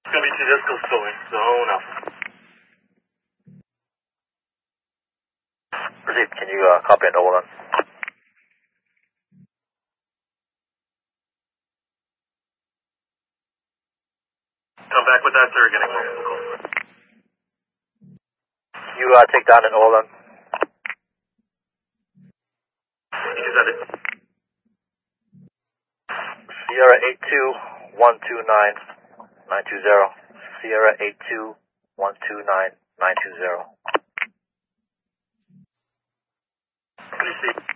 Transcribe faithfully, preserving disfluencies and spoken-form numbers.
Gonna be Tedesco still in zone Alpha. Received. Can you uh, copy and hold on? Come back with that, sir. Getting multiple calls. You uh, take down and hold on. You got it. Sierra eight two one two nine nine two zero. Sierra eight two one two nine nine two zero. Can you see?